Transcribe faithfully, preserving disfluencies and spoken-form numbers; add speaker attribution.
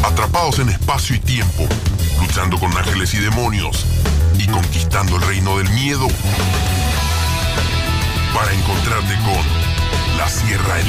Speaker 1: atrapados en espacio y tiempo, luchando con ángeles y demonios y conquistando el reino del miedo para encontrarte con La Sierra